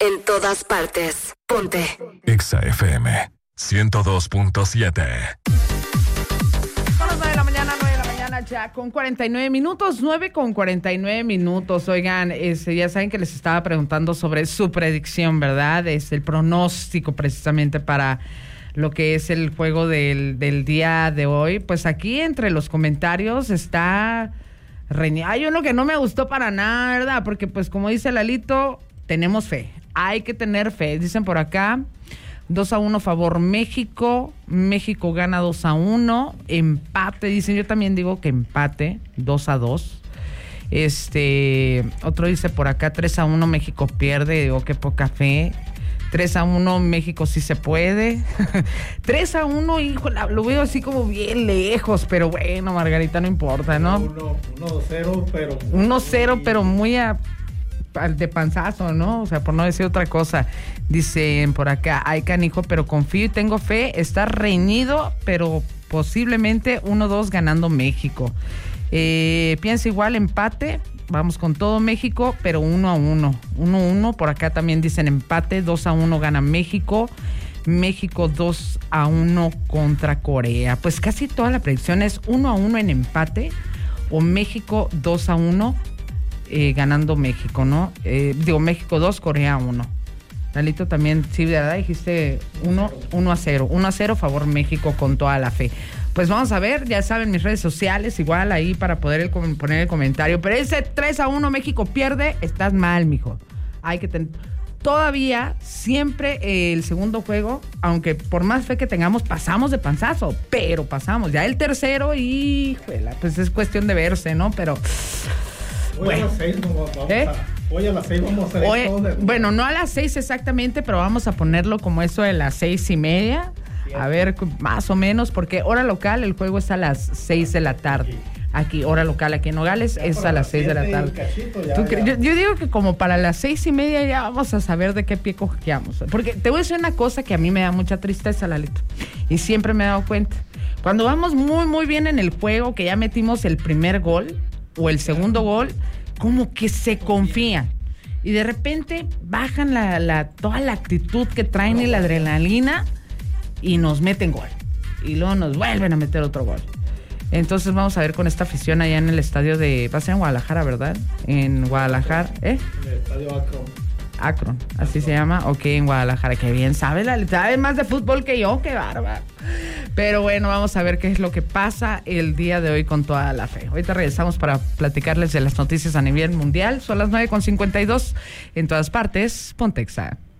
En todas partes. Ponte. Exa FM 102.7. Son las 9 de la mañana, ya con 49 minutos, 9 con 49 minutos. Oigan, ya saben que les estaba preguntando sobre su predicción, ¿verdad? Es el pronóstico precisamente para lo que es el juego del día de hoy. Pues aquí entre los comentarios está hay uno que no me gustó para nada, ¿verdad? Porque pues como dice Lalito, tenemos fe, hay que tener fe. Dicen por acá 2-1 favor México. México gana 2-1. Empate, dicen. Yo también digo que empate, 2-2. Otro dice por acá 3-1 México pierde. Digo, qué poca fe. 3-1 México sí se puede. 3-1, híjole, lo veo así como bien lejos, pero bueno, Margarita, no importa, ¿no? 1-0, pero... 1-0, pero muy de panzazo, ¿no? O sea, por no decir otra cosa. Dicen por acá, ay canijo, pero confío y tengo fe, está reñido, pero posiblemente 1-2 ganando México. Piensa igual, empate, vamos con todo México, pero 1-1. 1-1, por acá también dicen empate, 2-1 gana México. México 2-1 contra Corea. Pues casi toda la predicción es 1-1 en empate o México 2-1 ganando México, ¿no? México 2, Corea 1. Lalito también, sí, ¿verdad? Dijiste 1-0. 1-0 favor México con toda la fe. Pues vamos a ver, ya saben, mis redes sociales, igual ahí para poder poner el comentario. Pero ese 3-1 México pierde, estás mal, mijo. Hay que todavía, siempre el segundo juego, aunque por más fe que tengamos, pasamos de panzazo, pero pasamos. Ya el tercero, híjole, pues es cuestión de verse, ¿no? Pero... Hoy a las 6 hoy a las 6 vamos a hacer esto. Bueno, no a las 6 exactamente, pero vamos a ponerlo como eso de las 6:30. A ver, más o menos, porque hora local, el juego es a las 6 de la tarde. Aquí, hora local, aquí en Nogales, es a las 6 de la tarde. Yo digo que como para las 6:30 ya vamos a saber de qué pie cojeamos. Porque te voy a decir una cosa que a mí me da mucha tristeza, Lalito. Y siempre me he dado cuenta. Cuando vamos muy, muy bien en el juego, que ya metimos el primer gol o el segundo gol, como que se confían. Y de repente bajan toda la actitud que traen y la adrenalina y nos meten gol. Y luego nos vuelven a meter otro gol. Entonces vamos a ver con esta afición allá en el estadio va a ser en Guadalajara, ¿verdad? En Guadalajara, El estadio Akron, así se llama. Ok, en Guadalajara. Qué bien, sabe más de fútbol que yo, qué bárbaro. Pero bueno, vamos a ver qué es lo que pasa el día de hoy con toda la fe. Ahorita regresamos para platicarles de las noticias a nivel mundial. Son las 9:52 en todas partes. Ponte Exa.